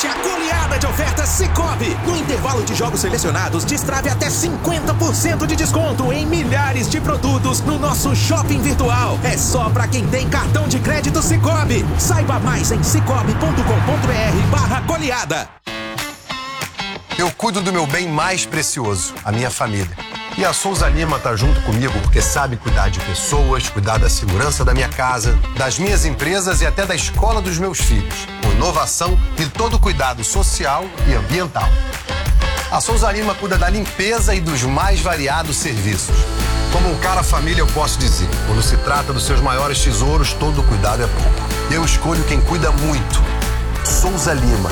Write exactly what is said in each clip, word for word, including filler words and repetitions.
Aproveite a goleada de ofertas Sicoob. No intervalo de jogos selecionados, destrave até cinquenta por cento de desconto em milhares de produtos no nosso shopping virtual. É só pra quem tem cartão de crédito Sicoob. Saiba mais em cicobi ponto com ponto br barra goleada. Eu cuido do meu bem mais precioso, a minha família. E a Souza Lima tá junto comigo porque sabe cuidar de pessoas, cuidar da segurança da minha casa, das minhas empresas e até da escola dos meus filhos. Com inovação e todo cuidado social e ambiental. A Souza Lima cuida da limpeza e dos mais variados serviços. Como um cara família, eu posso dizer, quando se trata dos seus maiores tesouros, todo cuidado é pouco. Eu escolho quem cuida muito. Souza Lima.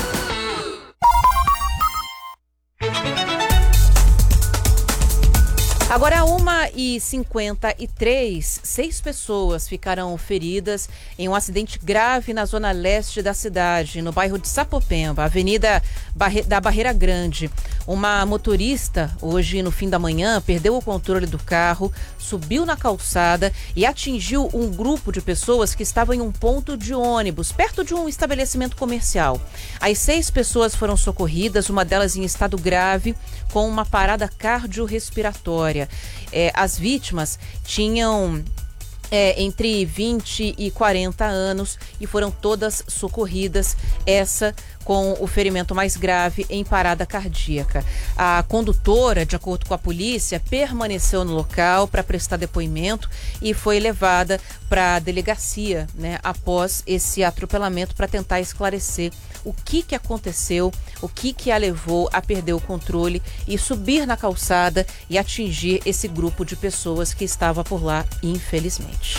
Agora, uma e cinquenta e três, seis pessoas ficaram feridas em um acidente grave na zona leste da cidade, no bairro de Sapopemba, Avenida Barre- da Barreira Grande. Uma motorista, hoje no fim da manhã, perdeu o controle do carro, subiu na calçada e atingiu um grupo de pessoas que estavam em um ponto de ônibus, perto de um estabelecimento comercial. As seis pessoas foram socorridas, uma delas em estado grave, com uma parada cardiorrespiratória. É, as vítimas tinham é, entre vinte e quarenta anos e foram todas socorridas, essa com o ferimento mais grave em parada cardíaca. A condutora, de acordo com a polícia, permaneceu no local para prestar depoimento e foi levada para a delegacia, né, após esse atropelamento, para tentar esclarecer o que que aconteceu, o que que a levou a perder o controle e subir na calçada e atingir esse grupo de pessoas que estava por lá, infelizmente.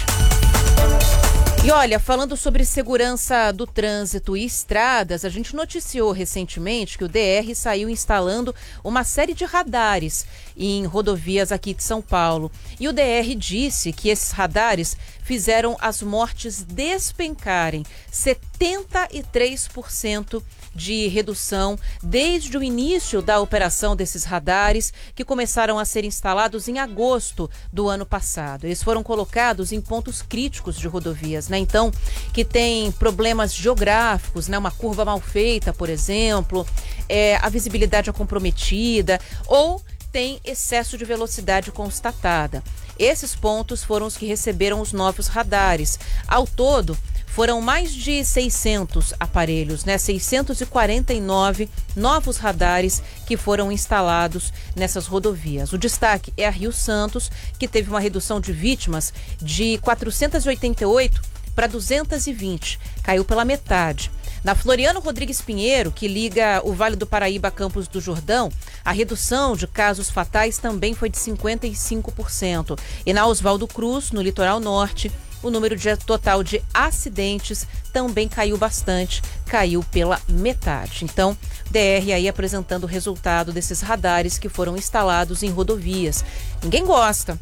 E olha, falando sobre segurança do trânsito e estradas, a gente noticiou recentemente que o D R saiu instalando uma série de radares em rodovias aqui de São Paulo. E o D R disse que esses radares fizeram as mortes despencarem setenta e três por cento de redução desde o início da operação desses radares, que começaram a ser instalados em agosto do ano passado. Eles foram colocados em pontos críticos de rodovias, né? Então, que tem problemas geográficos, né? Uma curva mal feita, por exemplo, é, a visibilidade é comprometida ou tem excesso de velocidade constatada. Esses pontos foram os que receberam os novos radares. Ao todo, foram mais de seiscentos aparelhos, né? seiscentos e quarenta e nove novos radares que foram instalados nessas rodovias. O destaque é a Rio Santos, que teve uma redução de vítimas de quatrocentos e oitenta e oito para duzentos e vinte, caiu pela metade. Na Floriano Rodrigues Pinheiro, que liga o Vale do Paraíba a Campos do Jordão, a redução de casos fatais também foi de cinquenta e cinco por cento. E na Oswaldo Cruz, no litoral norte, o número de, total de acidentes também caiu bastante, caiu pela metade. Então, D R aí apresentando o resultado desses radares que foram instalados em rodovias. Ninguém gosta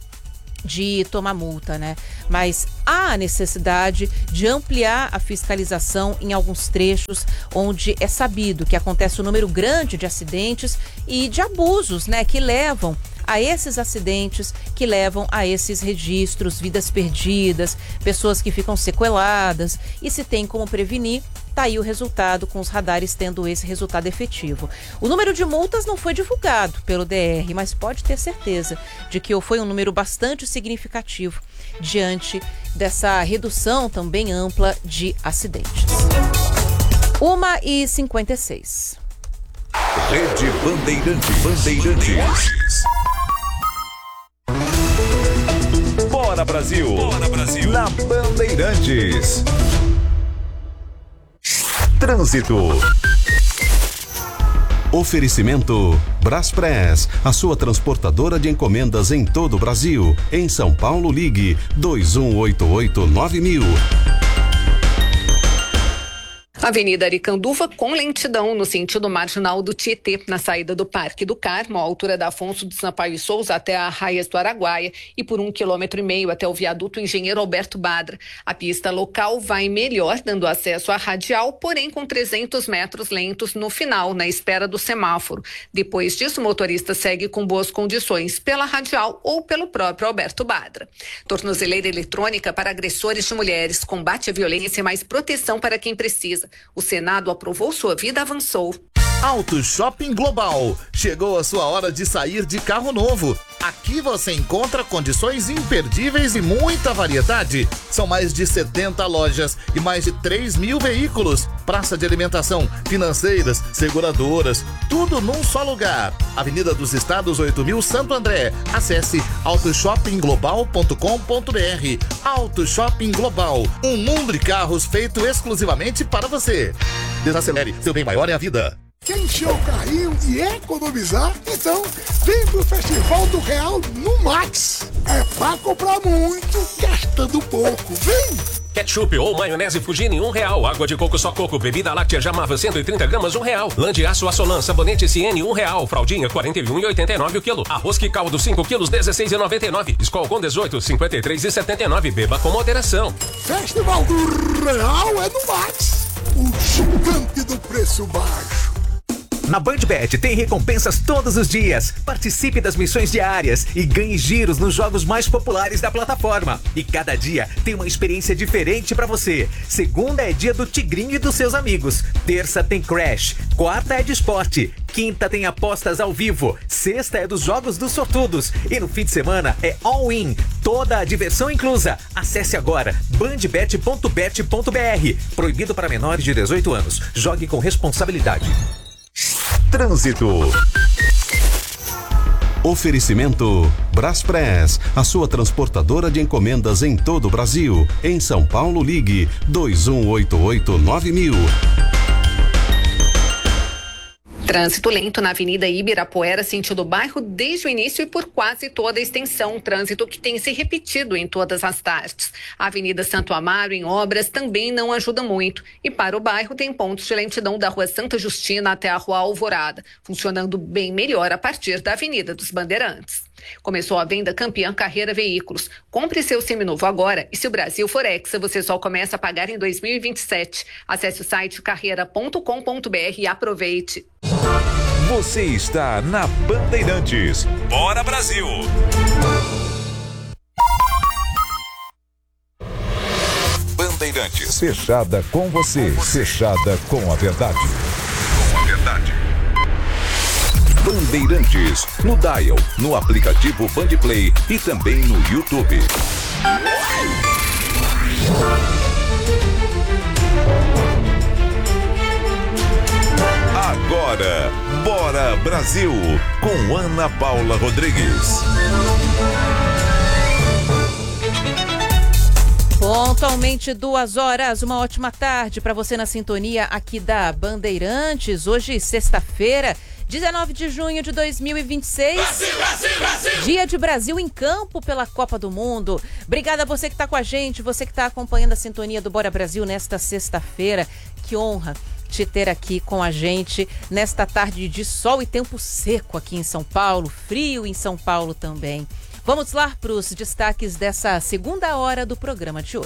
de tomar multa, né? Mas há a necessidade de ampliar a fiscalização em alguns trechos onde é sabido que acontece um número grande de acidentes e de abusos, né? Que levam a esses acidentes, que levam a esses registros, vidas perdidas, pessoas que ficam sequeladas. E se tem como prevenir, tá aí o resultado, com os radares tendo esse resultado efetivo. O número de multas não foi divulgado pelo D R, mas pode ter certeza de que foi um número bastante significativo diante dessa redução também ampla de acidentes. uma e cinquenta e seis. Rede Bandeirante. Bandeirantes. Bora Brasil. Bora Brasil. Na Bandeirantes. Trânsito. Oferecimento Braspress, a sua transportadora de encomendas em todo o Brasil. Em São Paulo, ligue dois um oito oito nove mil. Avenida Aricanduva com lentidão no sentido marginal do Tietê, na saída do Parque do Carmo, à altura da Afonso de Sampaio e Souza até a Arraias do Araguaia e por um quilômetro e meio até o viaduto Engenheiro Alberto Badra. A pista local vai melhor, dando acesso à radial, porém com trezentos metros lentos no final, na espera do semáforo. Depois disso, o motorista segue com boas condições pela radial ou pelo próprio Alberto Badra. Tornozeleira eletrônica para agressores de mulheres, combate à violência e mais proteção para quem precisa. O Senado aprovou, sua vida avançou. Auto Shopping Global. Chegou a sua hora de sair de carro novo. Aqui você encontra condições imperdíveis e muita variedade. São mais de setenta lojas e mais de três mil veículos. Praça de alimentação, financeiras, seguradoras, tudo num só lugar. Avenida dos Estados oito mil, Santo André. Acesse auto shopping global ponto com ponto b r. Auto Shopping Global. Um mundo de carros feito exclusivamente para você. Desacelere, seu bem maior é a vida. Quer encher o carrinho e economizar? Então, vem pro Festival do Real no Max. É pra comprar muito, gastando pouco. Vem! Ketchup ou maionese Fugini, um real. Água de coco só coco. Bebida láctea Jamava, cento e trinta gramas, um real. Lã de aço Assolan, sabonete Ciene, um real. Fraldinha, quarenta e um e oitenta e nove o quilo. Arroz que caldo, cinco quilos, dezesseis e noventa e nove. Skol com dezoito, cinquenta e três e setenta e nove. Beba com moderação. Festival do Real é no Max. O gigante do preço baixo. Na BandBet tem recompensas todos os dias. Participe das missões diárias e ganhe giros nos jogos mais populares da plataforma. E cada dia tem uma experiência diferente pra você. Segunda é dia do Tigrinho e dos seus amigos. Terça tem Crash. Quarta é de esporte. Quinta tem apostas ao vivo. Sexta é dos jogos dos sortudos. E no fim de semana é all-in. Toda a diversão inclusa. Acesse agora bandbet ponto bet ponto b r. Proibido para menores de dezoito anos. Jogue com responsabilidade. Trânsito. Oferecimento Braspress, a sua transportadora de encomendas em todo o Brasil. Em São Paulo, ligue dois um oito oito nove mil. Trânsito lento na Avenida Ibirapuera, sentido bairro, desde o início e por quase toda a extensão. Trânsito que tem se repetido em todas as tardes. A Avenida Santo Amaro, em obras, também não ajuda muito. E para o bairro, tem pontos de lentidão da Rua Santa Justina até a Rua Alvorada, funcionando bem melhor a partir da Avenida dos Bandeirantes. Começou a venda Campeã Carreira Veículos. Compre seu seminovo agora e se o Brasil for Hexa, você só começa a pagar em dois mil e vinte e sete. Acesse o site carreira ponto com ponto b r e aproveite. Você está na Bandeirantes. Bora Brasil! Bandeirantes. Fechada com você. Fechada com a verdade. Com a verdade. Bandeirantes, no Dial, no aplicativo Bandplay e também no YouTube. Agora, Bora Brasil, com Ana Paula Rodrigues. Pontualmente duas horas, uma ótima tarde para você na sintonia aqui da Bandeirantes. Hoje, sexta-feira, dezenove de junho de dois mil e vinte e seis. Brasil, Brasil, Brasil! Dia de Brasil em campo pela Copa do Mundo. Obrigada a você que está com a gente, você que está acompanhando a sintonia do Bora Brasil nesta sexta-feira. Que honra te ter aqui com a gente nesta tarde de sol e tempo seco aqui em São Paulo, frio em São Paulo também. Vamos lá para os destaques dessa segunda hora do programa de hoje.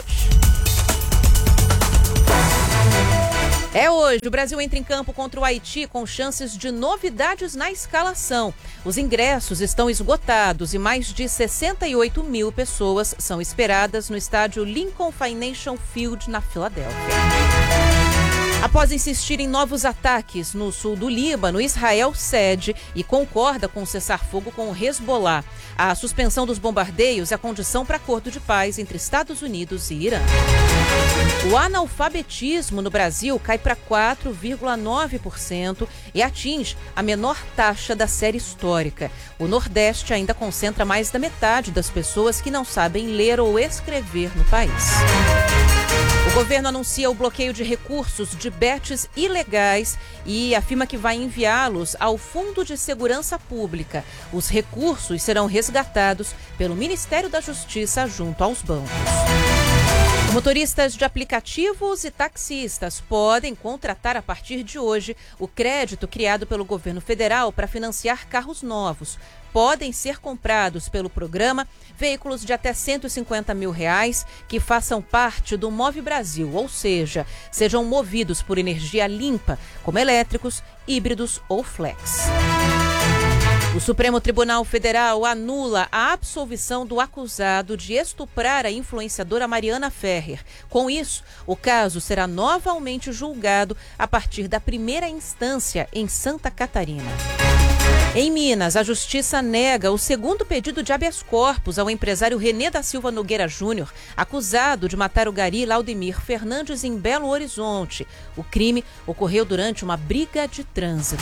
É hoje, o Brasil entra em campo contra o Haiti com chances de novidades na escalação. Os ingressos estão esgotados e mais de sessenta e oito mil pessoas são esperadas no estádio Lincoln Financial Field, na Filadélfia. Após insistir em novos ataques no sul do Líbano, Israel cede e concorda com o cessar-fogo com o Hezbollah. A suspensão dos bombardeios é a condição para acordo de paz entre Estados Unidos e Irã. O analfabetismo no Brasil cai para quatro vírgula nove por cento e atinge a menor taxa da série histórica. O Nordeste ainda concentra mais da metade das pessoas que não sabem ler ou escrever no país. O governo anuncia o bloqueio de recursos de bets ilegais e afirma que vai enviá-los ao Fundo de Segurança Pública. Os recursos serão resgatados pelo Ministério da Justiça junto aos bancos. Motoristas de aplicativos e taxistas podem contratar a partir de hoje o crédito criado pelo governo federal para financiar carros novos. Podem ser comprados pelo programa veículos de até cento e cinquenta mil reais que façam parte do Move Brasil, ou seja, sejam movidos por energia limpa, como elétricos, híbridos ou flex. O Supremo Tribunal Federal anula a absolvição do acusado de estuprar a influenciadora Mariana Ferrer. Com isso, o caso será novamente julgado a partir da primeira instância em Santa Catarina. Em Minas, a Justiça nega o segundo pedido de habeas corpus ao empresário Renê da Silva Nogueira Júnior, acusado de matar o gari Laudemir Fernandes em Belo Horizonte. O crime ocorreu durante uma briga de trânsito.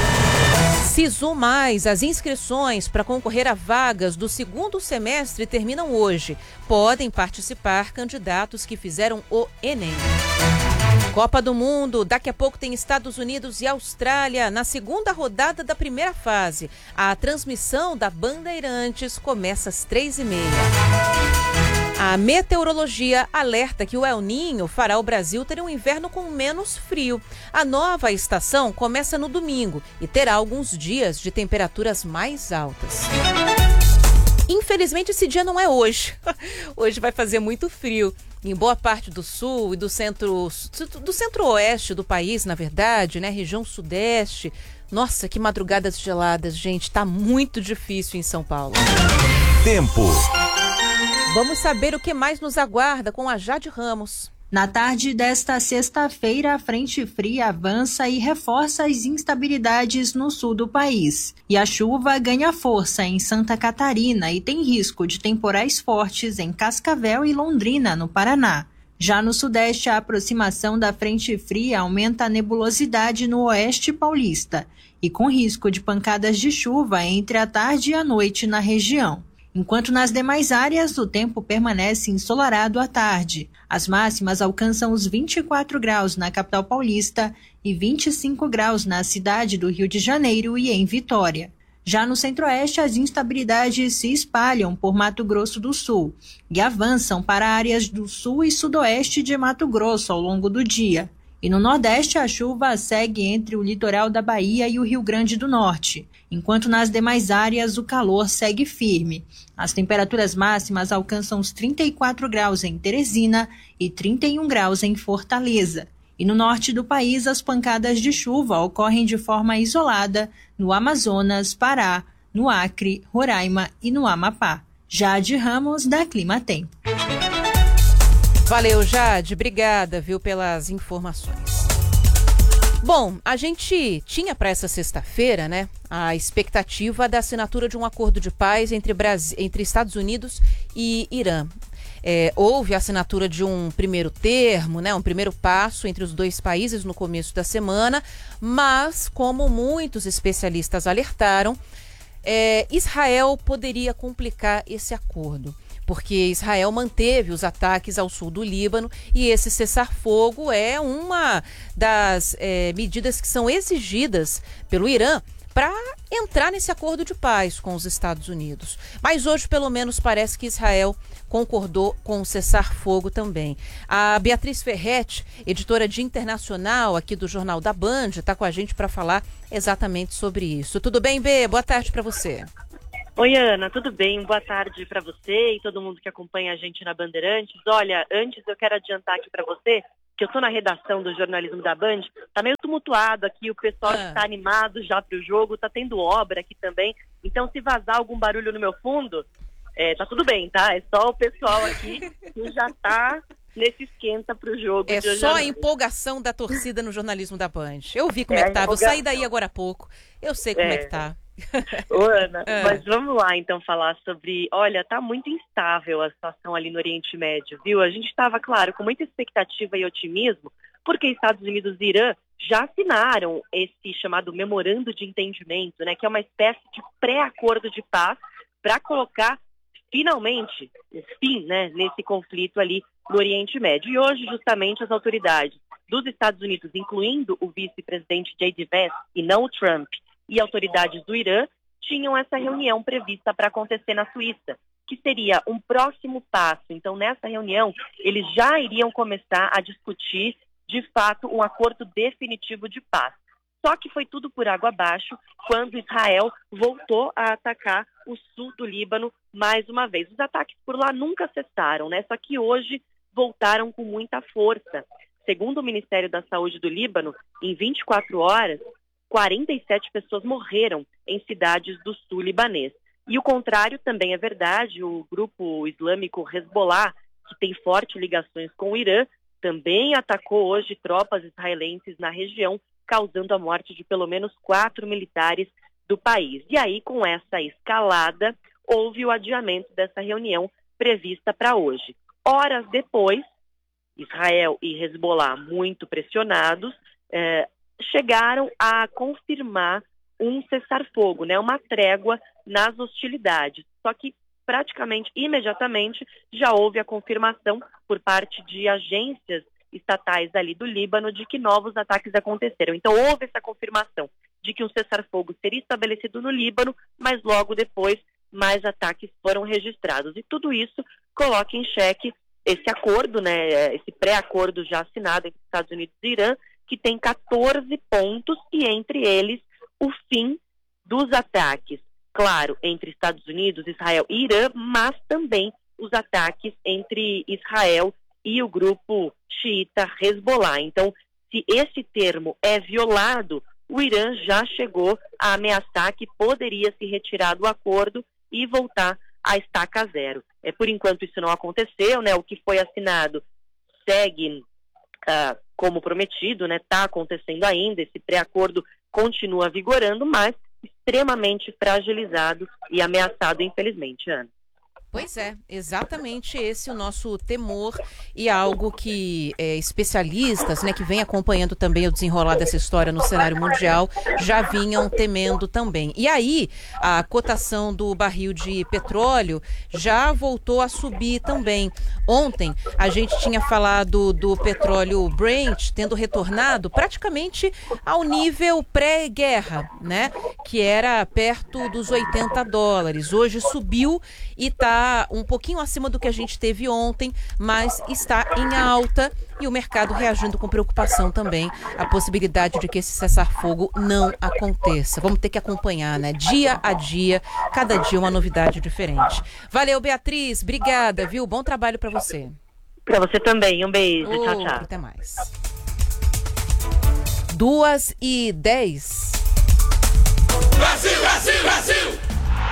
Sisu Mais, as inscrições para concorrer a vagas do segundo semestre terminam hoje. Podem participar candidatos que fizeram o Enem. Copa do Mundo, daqui a pouco tem Estados Unidos e Austrália na segunda rodada da primeira fase. A transmissão da Bandeirantes começa às três e meia. A meteorologia alerta que o El Niño fará o Brasil ter um inverno com menos frio. A nova estação começa no domingo e terá alguns dias de temperaturas mais altas. Infelizmente, esse dia não é hoje. Hoje vai fazer muito frio. Em boa parte do sul e do centro, do centro-oeste do país, na verdade, né? Região sudeste. Nossa, que madrugadas geladas, gente. Tá muito difícil em São Paulo. Tempo. Vamos saber o que mais nos aguarda com a Jade Ramos. Na tarde desta sexta-feira, a frente fria avança e reforça as instabilidades no sul do país. E a chuva ganha força em Santa Catarina e tem risco de temporais fortes em Cascavel e Londrina, no Paraná. Já no sudeste, a aproximação da frente fria aumenta a nebulosidade no oeste paulista e com risco de pancadas de chuva entre a tarde e a noite na região. Enquanto nas demais áreas o tempo permanece ensolarado à tarde. As máximas alcançam os vinte e quatro graus na capital paulista e vinte e cinco graus na cidade do Rio de Janeiro e em Vitória. Já no centro-oeste, as instabilidades se espalham por Mato Grosso do Sul e avançam para áreas do sul e sudoeste de Mato Grosso ao longo do dia. E no Nordeste, a chuva segue entre o litoral da Bahia e o Rio Grande do Norte, enquanto nas demais áreas o calor segue firme. As temperaturas máximas alcançam os trinta e quatro graus em Teresina e trinta e um graus em Fortaleza. E no norte do país, as pancadas de chuva ocorrem de forma isolada no Amazonas, Pará, no Acre, Roraima e no Amapá. Jade Ramos, da Clima Tempo. Valeu, Jade. Obrigada, viu, pelas informações. Bom, a gente tinha para essa sexta-feira, né, a expectativa da assinatura de um acordo de paz entre, Brasil, entre Estados Unidos e Irã. É, houve a assinatura de um primeiro termo, né, um primeiro passo entre os dois países no começo da semana, mas, como muitos especialistas alertaram, é, Israel poderia complicar esse acordo, porque Israel manteve os ataques ao sul do Líbano e esse cessar-fogo é uma das é, medidas que são exigidas pelo Irã para entrar nesse acordo de paz com os Estados Unidos. Mas hoje, pelo menos, parece que Israel concordou com o cessar-fogo também. A Beatriz Ferretti, editora de internacional aqui do Jornal da Band, está com a gente para falar exatamente sobre isso. Tudo bem, Bê? Boa tarde para você. Oi, Ana, tudo bem? Boa tarde para você e todo mundo que acompanha a gente na Bandeirantes. Olha, antes eu quero adiantar aqui para você que eu estou na redação do jornalismo da Band, tá meio tumultuado aqui, o pessoal Ah. está animado já para o jogo, tá tendo obra aqui também, então se vazar algum barulho no meu fundo, é, tá tudo bem, tá? É só o pessoal aqui que já tá nesse esquenta para o jogo. É de hoje só à a noite. empolgação da torcida no jornalismo da Band. Eu vi como É, é que tava. Eu saí empolgação. daí agora há pouco. Eu sei como é, É. que tá. Ô, Ana, Ah. mas vamos lá então falar sobre, olha, tá muito instável a situação ali no Oriente Médio, viu? A gente estava, claro, com muita expectativa e otimismo, porque Estados Unidos e Irã já assinaram esse chamado memorando de entendimento, né, que é uma espécie de pré-acordo de paz para colocar finalmente o fim, né, nesse conflito ali no Oriente Médio. E hoje, justamente, as autoridades dos Estados Unidos, incluindo o vice-presidente J D Vance e não o Trump, e autoridades do Irã, tinham essa reunião prevista para acontecer na Suíça, que seria um próximo passo. Então, nessa reunião, eles já iriam começar a discutir, de fato, um acordo definitivo de paz. Só que foi tudo por água abaixo quando Israel voltou a atacar o sul do Líbano mais uma vez. Os ataques por lá nunca cessaram, né? Só que hoje voltaram com muita força. Segundo o Ministério da Saúde do Líbano, em vinte e quatro horas, quarenta e sete pessoas morreram em cidades do sul libanês. E o contrário também é verdade, o grupo islâmico Hezbollah, que tem fortes ligações com o Irã, também atacou hoje tropas israelenses na região, causando a morte de pelo menos quatro militares do país. E aí, com essa escalada, houve o adiamento dessa reunião prevista para hoje. Horas depois, Israel e Hezbollah, muito pressionados, eh, chegaram a confirmar um cessar-fogo, né, uma trégua nas hostilidades. Só que praticamente imediatamente já houve a confirmação por parte de agências estatais ali do Líbano de que novos ataques aconteceram. Então houve essa confirmação de que um cessar-fogo seria estabelecido no Líbano, mas logo depois mais ataques foram registrados. E tudo isso coloca em xeque esse acordo, né, esse pré-acordo já assinado entre Estados Unidos e Irã, que tem quatorze pontos e entre eles o fim dos ataques. Claro, entre Estados Unidos, Israel e Irã, mas também os ataques entre Israel e o grupo xiita Hezbollah. Então, se esse termo é violado, o Irã já chegou a ameaçar que poderia se retirar do acordo e voltar à estaca zero. É, por enquanto isso não aconteceu, né? O que foi assinado segue uh, como prometido, né? Está acontecendo ainda, esse pré-acordo continua vigorando, mas extremamente fragilizado e ameaçado, infelizmente, Ana. Pois é, exatamente esse o nosso temor e algo que é, especialistas, né, que vêm acompanhando também o desenrolar dessa história no cenário mundial, já vinham temendo também. E aí, a cotação do barril de petróleo já voltou a subir também. Ontem, a gente tinha falado do petróleo Brent tendo retornado praticamente ao nível pré-guerra, né, que era perto dos oitenta dólares. Hoje subiu e está um pouquinho acima do que a gente teve ontem, mas está em alta e o mercado reagindo com preocupação também a possibilidade de que esse cessar-fogo não aconteça. Vamos ter que acompanhar, né? Dia a dia, cada dia uma novidade diferente. Valeu, Beatriz, obrigada, viu? Bom trabalho para você. Para você também, um beijo, oh, tchau, tchau. Até mais. Duas e dez. Brasil, Brasil, Brasil!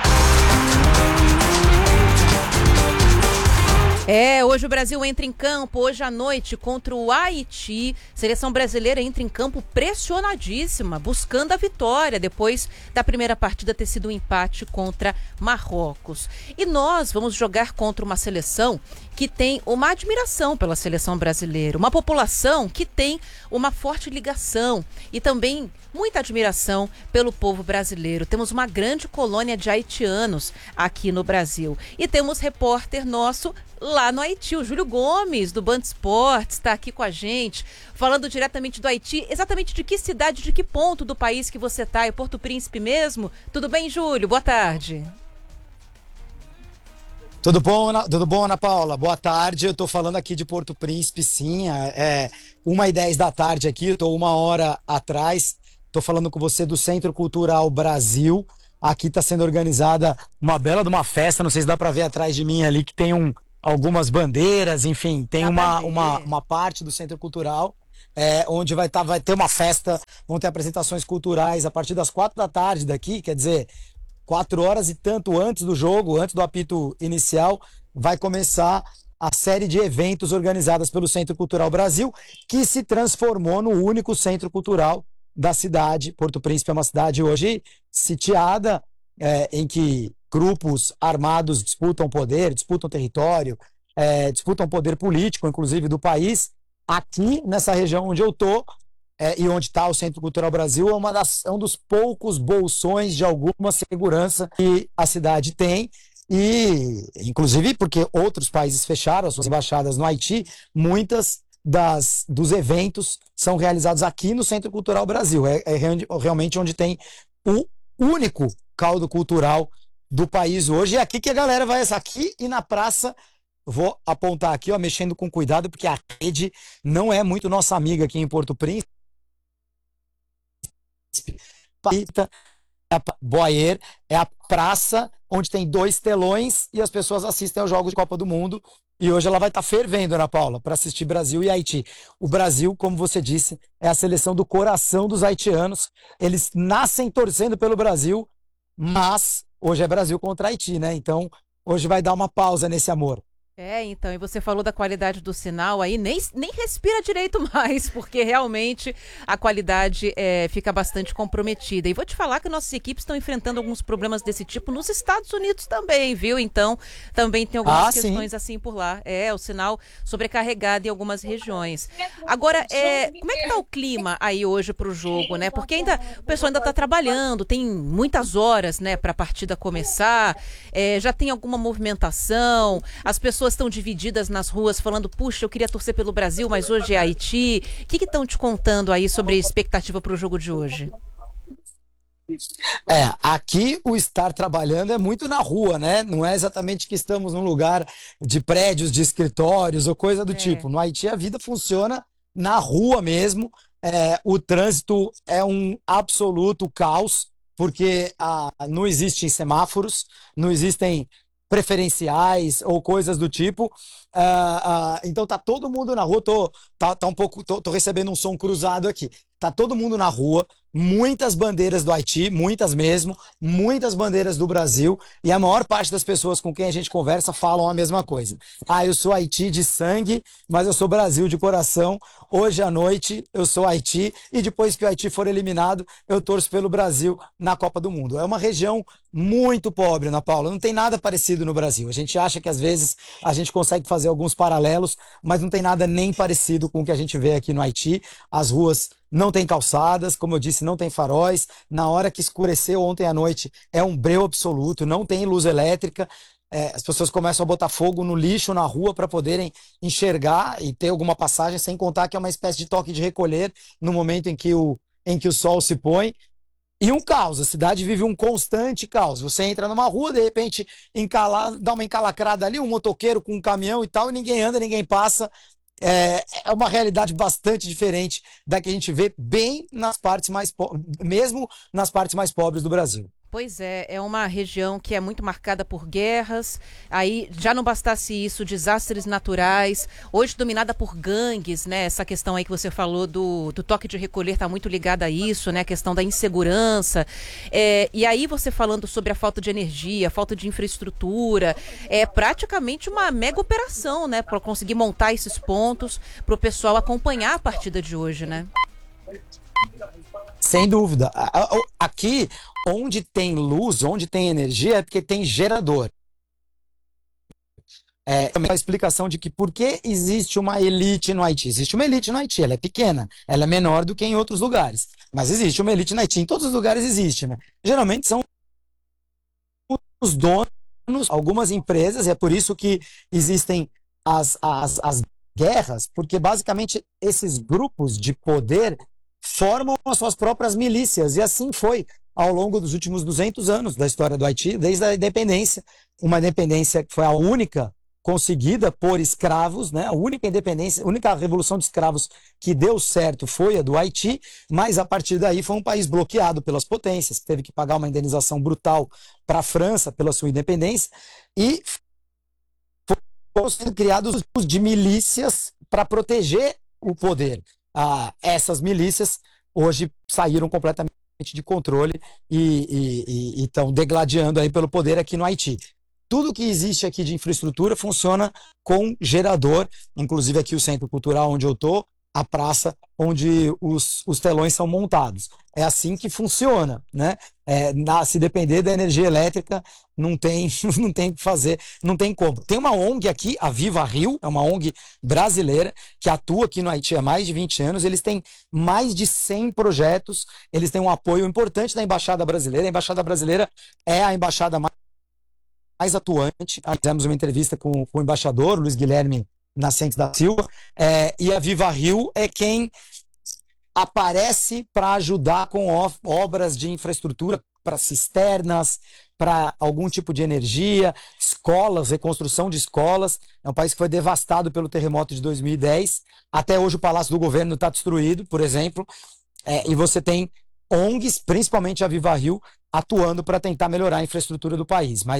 É, hoje o Brasil entra em campo, hoje à noite, contra o Haiti. Seleção brasileira entra em campo pressionadíssima, buscando a vitória, depois da primeira partida ter sido um empate contra Marrocos. E nós vamos jogar contra uma seleção que tem uma admiração pela seleção brasileira, uma população que tem uma forte ligação e também muita admiração pelo povo brasileiro. Temos uma grande colônia de haitianos aqui no Brasil. E temos repórter nosso lá no Haiti, o Júlio Gomes, do Band Esportes, está aqui com a gente, falando diretamente do Haiti. Exatamente de que cidade, de que ponto do país que você está? É Porto Príncipe mesmo? Tudo bem, Júlio? Boa tarde. Tudo bom, Ana, tudo bom, Ana Paula? Boa tarde, eu tô falando aqui de Porto Príncipe, sim, é uma e dez da tarde aqui, eu tô uma hora atrás, tô falando com você do Centro Cultural Brasil. Aqui tá sendo organizada uma bela de uma festa, não sei se dá para ver atrás de mim ali, que tem um, algumas bandeiras, enfim, tem uma, uma, uma parte do Centro Cultural, é, onde vai, tá, vai ter uma festa, vão ter apresentações culturais a partir das quatro da tarde daqui, quer dizer, quatro horas e tanto antes do jogo, antes do apito inicial, vai começar a série de eventos organizadas pelo Centro Cultural Brasil, que se transformou no único centro cultural da cidade. Porto Príncipe é uma cidade hoje sitiada, é, em que grupos armados disputam poder, disputam território, é, disputam poder político, inclusive, do país. Aqui, nessa região onde eu tô, É, e onde está o Centro Cultural Brasil, é, uma das, é um dos poucos bolsões de alguma segurança que a cidade tem, e inclusive porque outros países fecharam as suas embaixadas no Haiti, muitas das, dos eventos são realizados aqui no Centro Cultural Brasil, é, é realmente onde tem o único caldo cultural do país hoje, é aqui que a galera vai, aqui e na praça. Vou apontar aqui, ó, mexendo com cuidado, porque a rede não é muito nossa amiga aqui em Porto Príncipe. Boyer é a praça onde tem dois telões e as pessoas assistem aos Jogos de Copa do Mundo. E hoje ela vai estar fervendo, Ana Paula, para assistir Brasil e Haiti. O Brasil, como você disse, é a seleção do coração dos haitianos. Eles nascem torcendo pelo Brasil, mas hoje é Brasil contra Haiti, né? Então, hoje vai dar uma pausa nesse amor. É, então, e você falou da qualidade do sinal aí, nem, nem respira direito mais, porque realmente a qualidade é, fica bastante comprometida. E vou te falar que nossas equipes estão enfrentando alguns problemas desse tipo nos Estados Unidos também, viu? Então, também tem algumas Ah, questões sim. assim por lá. É, o sinal sobrecarregado em algumas regiões. Agora, é, como é que tá o clima aí hoje pro jogo, né? Porque ainda o pessoal ainda tá trabalhando, tem muitas horas, né, pra partida começar, é, já tem alguma movimentação, as pessoas estão divididas nas ruas falando, puxa, eu queria torcer pelo Brasil, mas hoje é Haiti. O que estão te contando aí sobre a expectativa para o jogo de hoje? É, aqui o estar trabalhando é muito na rua, né? Não é exatamente que estamos num lugar de prédios, de escritórios ou coisa do É. tipo. No Haiti a vida funciona na rua mesmo. É, o trânsito é um absoluto caos, porque ah, não existem semáforos, não existem preferenciais ou coisas do tipo. Ah, ah, então tá todo mundo na rua. Tô, tá, tá um pouco, tô, tô recebendo um som cruzado aqui. Tá todo mundo na rua, muitas bandeiras do Haiti, muitas mesmo, muitas bandeiras do Brasil, e a maior parte das pessoas com quem a gente conversa falam a mesma coisa. Ah, eu sou Haiti de sangue, mas eu sou Brasil de coração. Hoje à noite eu sou Haiti, e depois que o Haiti for eliminado, eu torço pelo Brasil na Copa do Mundo. É uma região muito pobre, Ana Paula, não tem nada parecido no Brasil. A gente acha que às vezes a gente consegue fazer alguns paralelos, mas não tem nada nem parecido com o que a gente vê aqui no Haiti. As ruas não tem calçadas, como eu disse, não tem faróis. Na hora que escureceu ontem à noite, é um breu absoluto, não tem luz elétrica. É, as pessoas começam a botar fogo no lixo, na rua, para poderem enxergar e ter alguma passagem, sem contar que é uma espécie de toque de recolher no momento em que o, em que o sol se põe. E um caos, a cidade vive um constante caos. Você entra numa rua, de repente, encala, dá uma encalacrada ali, um motoqueiro com um caminhão e tal, e ninguém anda, ninguém passa. É, é uma realidade bastante diferente da que a gente vê bem nas partes mais po- mesmo nas partes mais pobres do Brasil. Pois é, é uma região que é muito marcada por guerras, aí já não bastasse isso, desastres naturais, hoje dominada por gangues, né? Essa questão aí que você falou do, do toque de recolher está muito ligada a isso, né? A questão da insegurança. É, e aí você falando sobre a falta de energia, a falta de infraestrutura, é praticamente uma mega operação, né? Para conseguir montar esses pontos, para o pessoal acompanhar a partida de hoje, né? Sem dúvida. A- a- Aqui, onde tem luz, onde tem energia, é porque tem gerador. É uma explicação de que por que existe uma elite no Haiti. Existe uma elite no Haiti, ela é pequena, ela é menor do que em outros lugares. Mas existe uma elite no Haiti, em todos os lugares existe, né? Geralmente são os donos, algumas empresas, e é por isso que existem as, as, as guerras, porque basicamente esses grupos de poder formam as suas próprias milícias, e assim foi ao longo dos últimos duzentos anos da história do Haiti, desde a independência, uma independência que foi a única conseguida por escravos, né? A única independência, a única revolução de escravos que deu certo foi a do Haiti, mas a partir daí foi um país bloqueado pelas potências, que teve que pagar uma indenização brutal para a França pela sua independência, e foram sendo criados grupos de milícias para proteger o poder. Ah, essas milícias hoje saíram completamente de controle e estão degladiando aí pelo poder aqui no Haiti. Tudo que existe aqui de infraestrutura funciona com gerador, inclusive aqui o Centro Cultural onde eu estou, a praça onde os, os telões são montados. É assim que funciona, né? É, na, se depender da energia elétrica, não tem não tem o que fazer, não tem como. Tem uma O N G aqui, a Viva Rio, é uma O N G brasileira, que atua aqui no Haiti há mais de vinte anos, eles têm mais de cem projetos, eles têm um apoio importante da Embaixada Brasileira. A Embaixada Brasileira é a embaixada mais mais atuante. Fizemos uma entrevista com, com o embaixador, Luiz Guilherme Nascentes da Silva, é, e a Viva Rio é quem aparece para ajudar com obras de infraestrutura, para cisternas, para algum tipo de energia, escolas, reconstrução de escolas. É um país que foi devastado pelo terremoto de dois mil e dez. Até hoje o Palácio do Governo está destruído, por exemplo, é, e você tem O N Gs, principalmente a Viva Rio, atuando para tentar melhorar a infraestrutura do país. Mas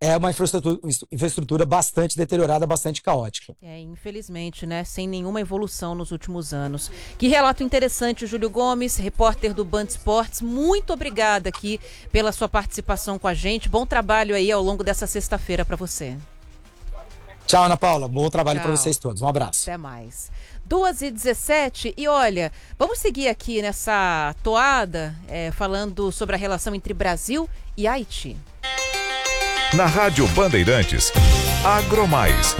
é uma infraestrutura, infraestrutura bastante deteriorada, bastante caótica. É, infelizmente, né? Sem nenhuma evolução nos últimos anos. Que relato interessante, Júlio Gomes, repórter do Band Esportes. Muito obrigada aqui pela sua participação com a gente. Bom trabalho aí ao longo dessa sexta-feira para você. Tchau, Ana Paula. Bom trabalho para Tchau. vocês todos. Um abraço. Até mais. duas e dezessete, e olha, vamos seguir aqui nessa toada, é, falando sobre a relação entre Brasil e Haiti. Na Rádio Bandeirantes, Agromais.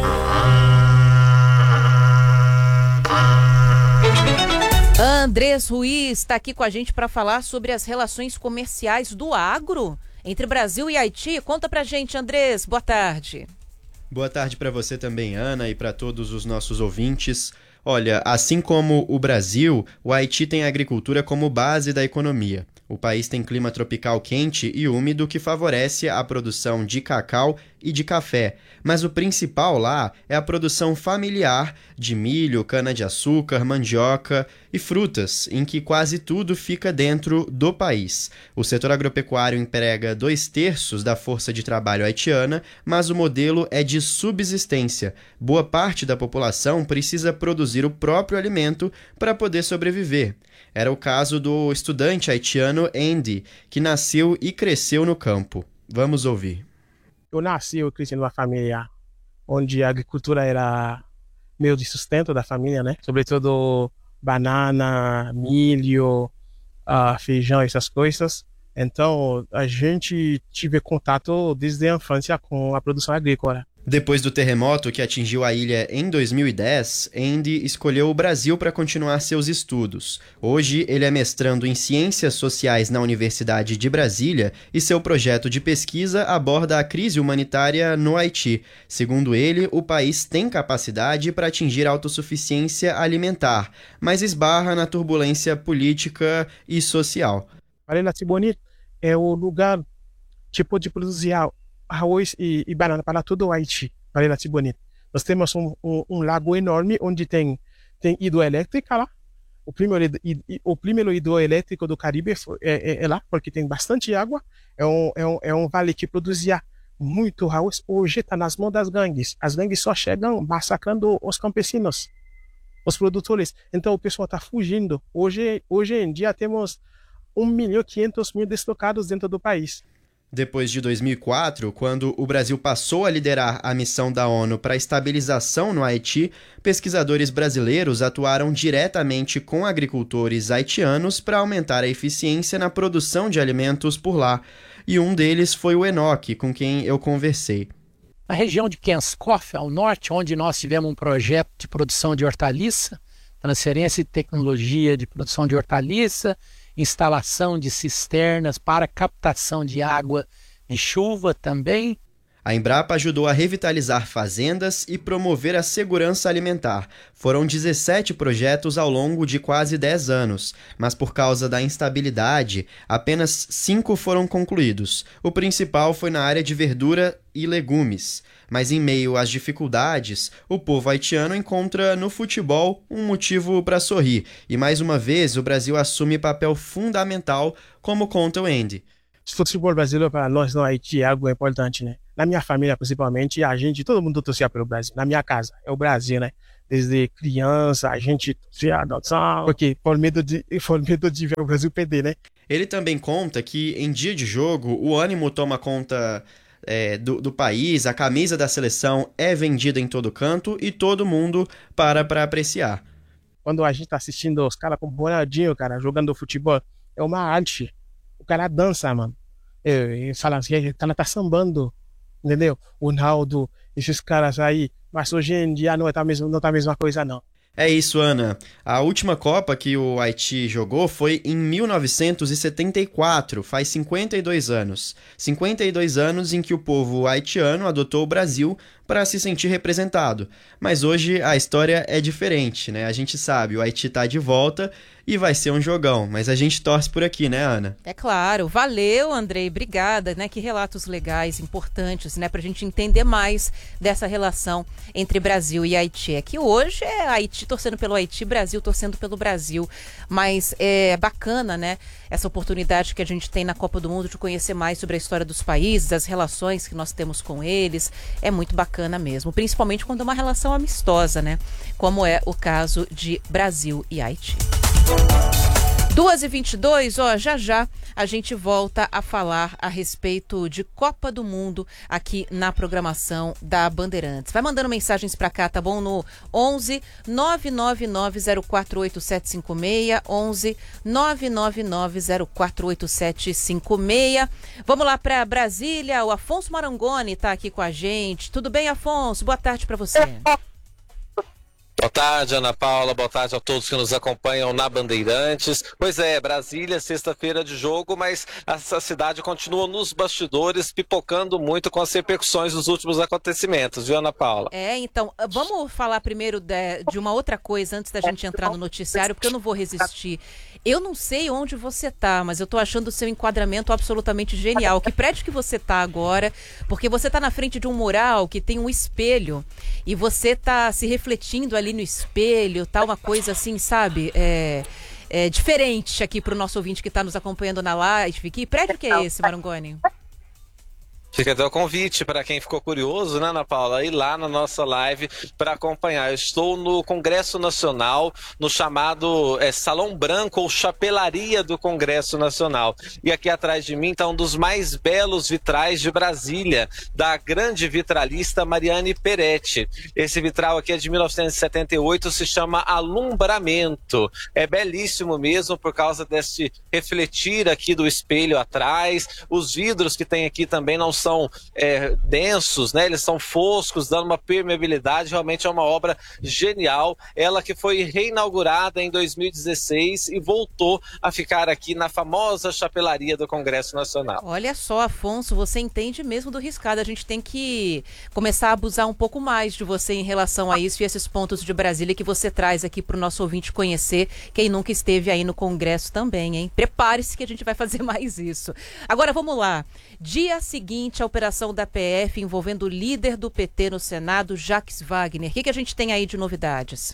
Andrés Ruiz está aqui com a gente para falar sobre as relações comerciais do agro entre Brasil e Haiti. Conta pra gente, Andrés. Boa tarde. Boa tarde para você também, Ana, e para todos os nossos ouvintes. Olha, assim como o Brasil, o Haiti tem a agricultura como base da economia. O país tem clima tropical quente e úmido que favorece a produção de cacau e de café. Mas o principal lá é a produção familiar de milho, cana-de-açúcar, mandioca e frutas, em que quase tudo fica dentro do país. O setor agropecuário emprega dois terços da força de trabalho haitiana, mas o modelo é de subsistência. Boa parte da população precisa produzir o próprio alimento para poder sobreviver. Era o caso do estudante haitiano Andy, que nasceu e cresceu no campo. Vamos ouvir. Eu nasci e cresci numa família onde a agricultura era meio de sustento da família, né? Sobretudo banana, milho, uh, feijão, essas coisas. Então, a gente tive contato desde a infância com a produção agrícola. Depois do terremoto que atingiu a ilha em dois mil e dez, Andy escolheu o Brasil para continuar seus estudos. Hoje, ele é mestrando em Ciências Sociais na Universidade de Brasília e seu projeto de pesquisa aborda a crise humanitária no Haiti. Segundo ele, o país tem capacidade para atingir a autossuficiência alimentar, mas esbarra na turbulência política e social. Varela Tibonite é o lugar tipo de produzir arroz e, e banana para todo o Haiti, Varela Tibonite. Nós temos um, um, um lago enorme onde tem, tem hidroelétrica lá. O primeiro, o primeiro hidroelétrico do Caribe é, é, é lá, porque tem bastante água. É um, é, um, é um vale que produzia muito arroz. Hoje está nas mãos das gangues. As gangues só chegam massacrando os campesinos, os produtores. Então o pessoal está fugindo. Hoje, hoje em dia temos um milhão e quinhentos mil deslocados dentro do país. Depois de dois mil e quatro, quando o Brasil passou a liderar a missão da ONU para a estabilização no Haiti, pesquisadores brasileiros atuaram diretamente com agricultores haitianos para aumentar a eficiência na produção de alimentos por lá. E um deles foi o Enoque, com quem eu conversei. Na região de Kenskoff, ao norte, onde nós tivemos um projeto de produção de hortaliça, transferência de tecnologia de produção de hortaliça, instalação de cisternas para captação de água de chuva também. A Embrapa ajudou a revitalizar fazendas e promover a segurança alimentar. Foram dezessete projetos ao longo de quase dez anos, mas por causa da instabilidade, apenas cinco foram concluídos. O principal foi na área de verdura e legumes. Mas em meio às dificuldades, o povo haitiano encontra no futebol um motivo para sorrir. E mais uma vez, o Brasil assume papel fundamental, como conta o Andy. O futebol brasileiro para nós no Haiti é algo importante, né? Na minha família, principalmente, a gente, todo mundo torcia pelo Brasil. Na minha casa, é o Brasil, né? Desde criança, a gente torcia adoção, porque por medo de, por medo de ver o Brasil perder, né? Ele também conta que em dia de jogo, o ânimo toma conta é, do, do país, a camisa da seleção é vendida em todo canto e todo mundo para para apreciar. Quando a gente tá assistindo os caras com o Ronaldinho, cara, jogando futebol, é uma arte. O cara dança, mano. E fala assim, o cara tá sambando, entendeu? O Ronaldo, esses caras aí. Mas hoje em dia não tá, mesmo, não tá a mesma coisa, não. É isso, Ana. A última Copa que o Haiti jogou foi em mil novecentos e setenta e quatro, faz cinquenta e dois anos. cinquenta e dois anos em que o povo haitiano adotou o Brasil para se sentir representado. Mas hoje a história é diferente, né? A gente sabe, o Haiti está de volta e vai ser um jogão, mas a gente torce por aqui, né, Ana? É claro. Valeu, Andrei. Obrigada, né? Que relatos legais, importantes, né? Pra gente entender mais dessa relação entre Brasil e Haiti. É que hoje é Haiti torcendo pelo Haiti, Brasil torcendo pelo Brasil. Mas é bacana, né? Essa oportunidade que a gente tem na Copa do Mundo de conhecer mais sobre a história dos países, as relações que nós temos com eles. É muito bacana mesmo. Principalmente quando é uma relação amistosa, né? Como é o caso de Brasil e Haiti. duas e vinte e dois, ó, já já a gente volta a falar a respeito de Copa do Mundo aqui na programação da Bandeirantes. Vai mandando mensagens pra cá, tá bom? No onze nove nove nove zero quatro oito sete cinco seis, onze nove nove nove zero quatro oito sete cinco seis. Vamos lá pra Brasília, o Afonso Marangoni tá aqui com a gente. Tudo bem, Afonso? Boa tarde pra você. Boa tarde, Ana Paula. Boa tarde a todos que nos acompanham na Bandeirantes. Pois é, Brasília, sexta-feira de jogo, mas essa cidade continua nos bastidores, pipocando muito com as repercussões dos últimos acontecimentos, viu, Ana Paula? É, então, vamos falar primeiro de, de uma outra coisa antes da gente entrar no noticiário, porque eu não vou resistir. Eu não sei onde você tá, mas eu tô achando o seu enquadramento absolutamente genial. Que prédio que você tá agora? Porque você tá na frente de um mural que tem um espelho e você tá se refletindo ali no espelho, tá uma coisa assim, sabe? É, é diferente aqui pro nosso ouvinte que tá nos acompanhando na live. Que prédio que é esse, Marangoni? Fica até o convite para quem ficou curioso, né, Ana Paula, ir lá na nossa live para acompanhar. Eu estou no Congresso Nacional, no chamado é, Salão Branco ou Chapelaria do Congresso Nacional. E aqui atrás de mim está um dos mais belos vitrais de Brasília, da grande vitralista Mariane Peretti. Esse vitral aqui é de mil novecentos e setenta e oito, se chama Alumbramento. É belíssimo mesmo por causa desse refletir aqui do espelho atrás. Os vidros que tem aqui também não são é, densos, né? Eles são foscos, dando uma permeabilidade. Realmente é uma obra genial. Ela que foi reinaugurada em dois mil e dezesseis e voltou a ficar aqui na famosa chapelaria do Congresso Nacional. Olha só, Afonso, você entende mesmo do riscado. A gente tem que começar a abusar um pouco mais de você em relação a isso e esses pontos de Brasília que você traz aqui para o nosso ouvinte conhecer, quem nunca esteve aí no Congresso também, hein? Prepare-se que a gente vai fazer mais isso. Agora vamos lá. Dia seguinte, a operação da P F envolvendo o líder do P T no Senado, Jacques Wagner. O que, que a gente tem aí de novidades?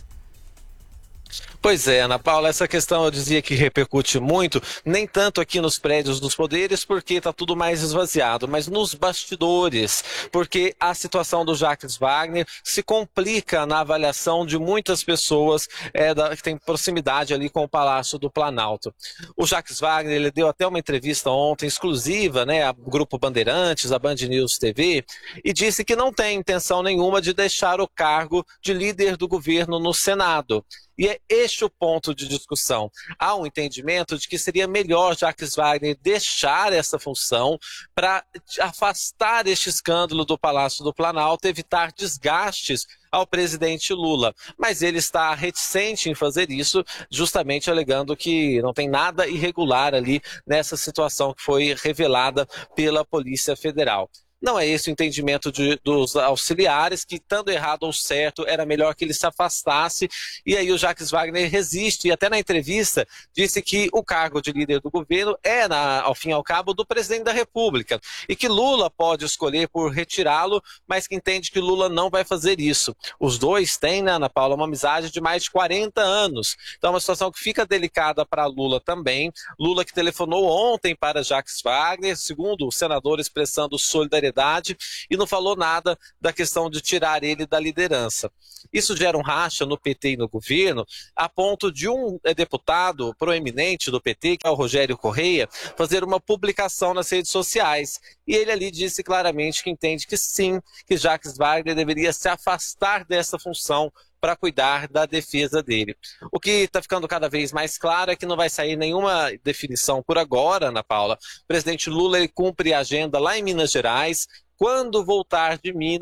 Pois é, Ana Paula, essa questão eu dizia que repercute muito, nem tanto aqui nos prédios dos poderes, porque está tudo mais esvaziado, mas nos bastidores, porque a situação do Jacques Wagner se complica na avaliação de muitas pessoas é, da, que têm proximidade ali com o Palácio do Planalto. O Jacques Wagner, ele deu até uma entrevista ontem, exclusiva, né, ao Grupo Bandeirantes, a Band News T V, e disse que não tem intenção nenhuma de deixar o cargo de líder do governo no Senado. E é este o ponto de discussão. Há um entendimento de que seria melhor Jacques Wagner deixar essa função para afastar este escândalo do Palácio do Planalto, evitar desgastes ao presidente Lula. Mas ele está reticente em fazer isso, justamente alegando que não tem nada irregular ali nessa situação que foi revelada pela Polícia Federal. Não é esse o entendimento de, dos auxiliares, que tanto errado ou certo era melhor que ele se afastasse, e aí o Jacques Wagner resiste, e até na entrevista disse que o cargo de líder do governo é, na, ao fim e ao cabo, do presidente da República, e que Lula pode escolher por retirá-lo, mas que entende que Lula não vai fazer isso. Os dois têm, né, Ana Paula, uma amizade de mais de quarenta anos, então é uma situação que fica delicada para Lula também. Lula que telefonou ontem para Jacques Wagner, segundo o senador expressando solidariedade, e não falou nada da questão de tirar ele da liderança. Isso gera um racha no P T e no governo, a ponto de um deputado proeminente do P T, que é o Rogério Correia, fazer uma publicação nas redes sociais. E ele ali disse claramente que entende que sim, que Jacques Wagner deveria se afastar dessa função para cuidar da defesa dele. O que está ficando cada vez mais claro é que não vai sair nenhuma definição por agora, Ana Paula. O presidente Lula ele cumpre a agenda lá em Minas Gerais. Quando voltar de Minas,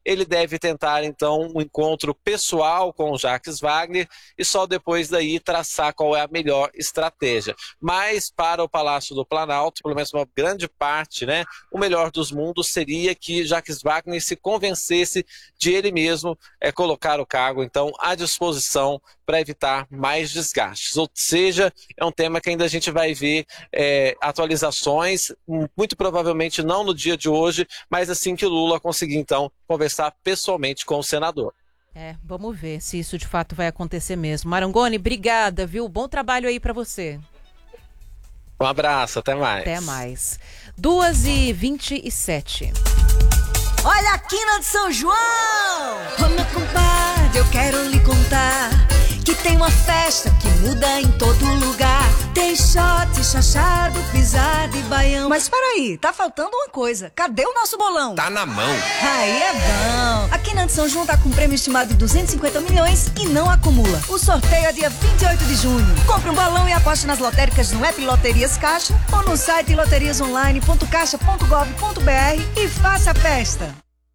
ele deve tentar então um encontro pessoal com o Jacques Wagner e só depois daí traçar qual é a melhor estratégia. Mas para o Palácio do Planalto, pelo menos uma grande parte, né, o melhor dos mundos seria que Jacques Wagner se convencesse de ele mesmo é, colocar o cargo então à disposição para evitar mais desgastes. Ou seja, é um tema que ainda a gente vai ver é, atualizações, muito provavelmente não no dia de hoje, mas assim que Lula conseguir então conversar pessoalmente com o senador. É, vamos ver se isso de fato vai acontecer mesmo. Marangoni, obrigada, viu? Bom trabalho aí para você. Um abraço, até mais. Até mais. duas e vinte e sete. Olha a quina de São João! Ô meu compadre, eu quero lhe contar que tem uma festa que muda em todo lugar. Tem shot, chachado, pisada e baião. Mas peraí, tá faltando uma coisa. Cadê o nosso bolão? Tá na mão. Aí é bom. A Quina de São João tá com um prêmio estimado de duzentos e cinquenta milhões e não acumula. O sorteio é dia vinte e oito de junho. Compre um balão e aposte nas lotéricas no app Loterias Caixa ou no site loterias online ponto caixa ponto gov ponto br e faça a festa.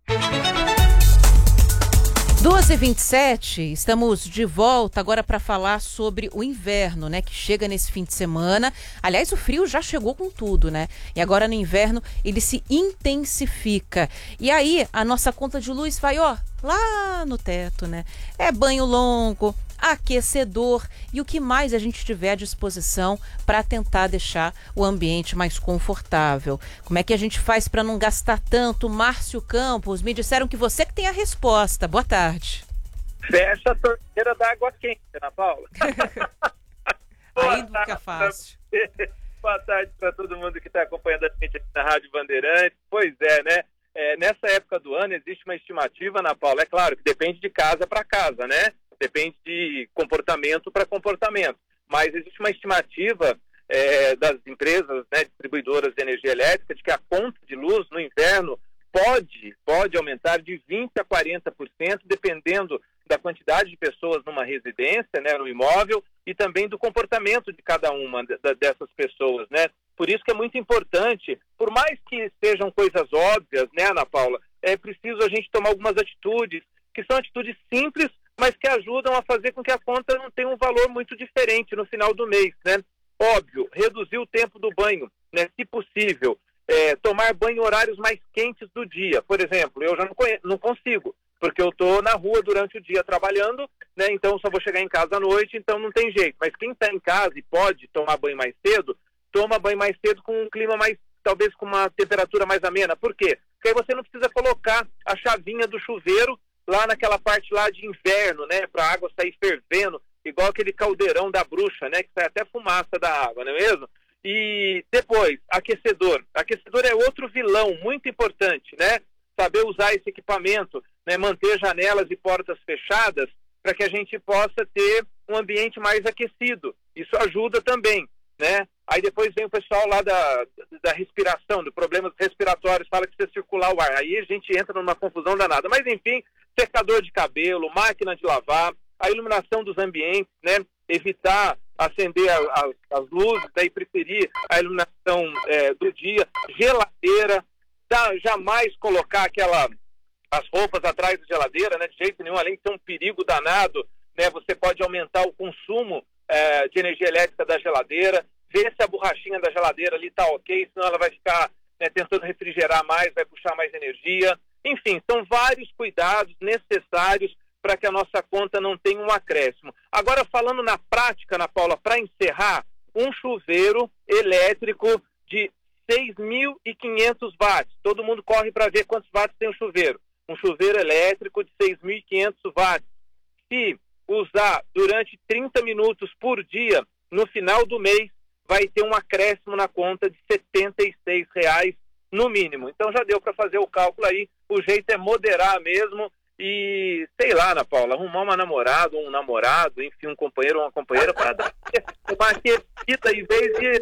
duas e vinte e sete, estamos de volta agora para falar sobre o inverno, né, que chega nesse fim de semana. Aliás, o frio já chegou com tudo, né? E agora no inverno ele se intensifica. E aí a nossa conta de luz vai, ó, lá no teto, né? É banho longo, aquecedor e o que mais a gente tiver à disposição para tentar deixar o ambiente mais confortável. Como é que a gente faz para não gastar tanto? Márcio Campos, me disseram que você que tem a resposta. Boa tarde. Fecha a torneira da água quente, Ana Paula. Aí não fica fácil. Boa tarde para todo mundo que está acompanhando a gente aqui na Rádio Bandeirantes. Pois é, né? É, nessa época do ano existe uma estimativa, Ana Paula, é claro que depende de casa para casa, né? Depende de comportamento para comportamento. Mas existe uma estimativa é, das empresas, né, distribuidoras de energia elétrica, de que a conta de luz no inverno pode, pode aumentar de vinte por cento a quarenta por cento, dependendo da quantidade de pessoas numa residência, né, no imóvel, e também do comportamento de cada uma dessas pessoas, né? Por isso que é muito importante, por mais que sejam coisas óbvias, né, Ana Paula, é preciso a gente tomar algumas atitudes, que são atitudes simples, mas que ajudam a fazer com que a conta não tenha um valor muito diferente no final do mês, né? Óbvio, reduzir o tempo do banho, né? Se possível, é, tomar banho em horários mais quentes do dia. Por exemplo, eu já não, conhe- não consigo, porque eu estou na rua durante o dia trabalhando, né? Então só vou chegar em casa à noite, então não tem jeito. Mas quem está em casa e pode tomar banho mais cedo, toma banho mais cedo com um clima mais, talvez com uma temperatura mais amena. Por quê? Porque aí você não precisa colocar a chavinha do chuveiro lá naquela parte lá de inverno, né, para a água sair fervendo, igual aquele caldeirão da bruxa, né, que sai até fumaça da água, não é mesmo? E depois, aquecedor. Aquecedor é outro vilão muito importante, né? Saber usar esse equipamento, né, manter janelas e portas fechadas para que a gente possa ter um ambiente mais aquecido. Isso ajuda também, né? Aí depois vem o pessoal lá da, da respiração, de problemas respiratórios, fala que precisa circular o ar. Aí a gente entra numa confusão danada. Mas enfim, secador de cabelo, máquina de lavar, a iluminação dos ambientes, né? Evitar acender a, a, as luzes, daí preferir a iluminação é, do dia, geladeira, tá, jamais colocar aquela, as roupas atrás da geladeira, né? De jeito nenhum, além de ter um perigo danado, né? Você pode aumentar o consumo é, de energia elétrica da geladeira, ver se a borrachinha da geladeira ali está ok, senão ela vai ficar, né, tentando refrigerar mais, vai puxar mais energia. Enfim, são vários cuidados necessários para que a nossa conta não tenha um acréscimo. Agora, falando na prática, Ana Paula, para encerrar, um chuveiro elétrico de seis mil e quinhentos watts. Todo mundo corre para ver quantos watts tem o chuveiro. Um chuveiro elétrico de seis mil e quinhentos watts. Se usar durante trinta minutos por dia, no final do mês, vai ter um acréscimo na conta de setenta e seis reais no mínimo. Então já deu para fazer o cálculo aí. O jeito é moderar mesmo e, sei lá, Ana Paula, arrumar uma namorada, um namorado, enfim, um companheiro ou uma companheira para dar uma aquecida em vez de